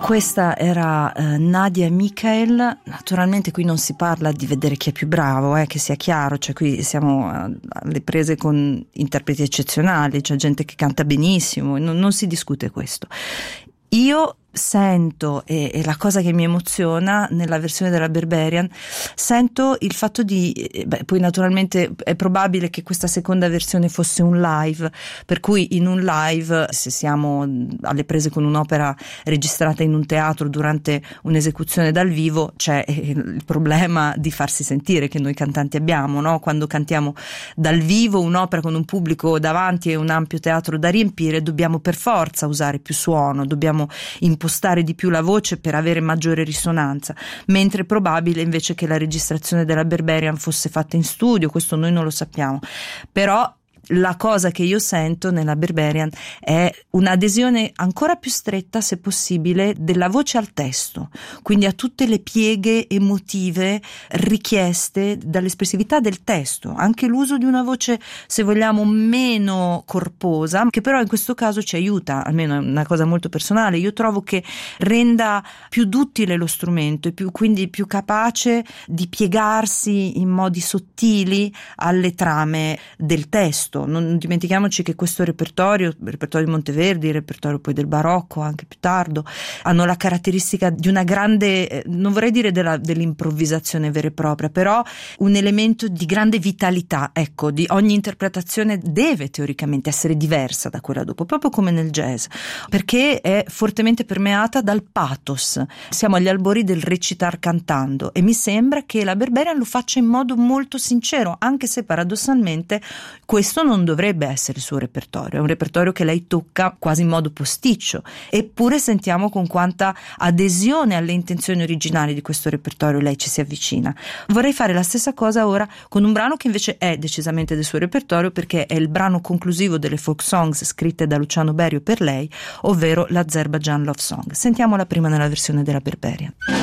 Questa era Nadia Michael. Naturalmente qui non si parla di vedere chi è più bravo, che sia chiaro, cioè qui siamo alle prese con interpreti eccezionali, c'è gente che canta benissimo, non si discute questo. Io sento, e la cosa che mi emoziona nella versione della Berberian, sento il fatto di, poi naturalmente è probabile che questa seconda versione fosse un live, per cui in un live, se siamo alle prese con un'opera registrata in un teatro durante un'esecuzione dal vivo, c'è il problema di farsi sentire che noi cantanti abbiamo, no? Quando cantiamo dal vivo un'opera con un pubblico davanti e un ampio teatro da riempire, dobbiamo per forza usare più suono, dobbiamo impostare di più la voce per avere maggiore risonanza, mentre è probabile invece che la registrazione della Berberian fosse fatta in studio, questo noi non lo sappiamo, però la cosa che io sento nella Berberian è un'adesione ancora più stretta, se possibile, della voce al testo, quindi a tutte le pieghe emotive richieste dall'espressività del testo, anche l'uso di una voce, se vogliamo, meno corposa, che però in questo caso ci aiuta, almeno è una cosa molto personale, io trovo che renda più duttile lo strumento e quindi più capace di piegarsi in modi sottili alle trame del testo. Non dimentichiamoci che questo repertorio, il repertorio di Monteverdi, il repertorio poi del barocco anche più tardo, hanno la caratteristica di una grande, non vorrei dire dell'improvvisazione vera e propria, però un elemento di grande vitalità, ecco, di ogni interpretazione deve teoricamente essere diversa da quella dopo, proprio come nel jazz, perché è fortemente permeata dal pathos. Siamo agli albori del recitar cantando e mi sembra che la Berberian lo faccia in modo molto sincero, anche se paradossalmente questo non dovrebbe essere il suo repertorio, è un repertorio che lei tocca quasi in modo posticcio, eppure sentiamo con quanta adesione alle intenzioni originali di questo repertorio lei ci si avvicina. Vorrei fare la stessa cosa ora con un brano che invece è decisamente del suo repertorio, perché è il brano conclusivo delle folk songs scritte da Luciano Berio per lei, ovvero l'Azerbaijan Love Song. Sentiamola prima nella versione della Berberian.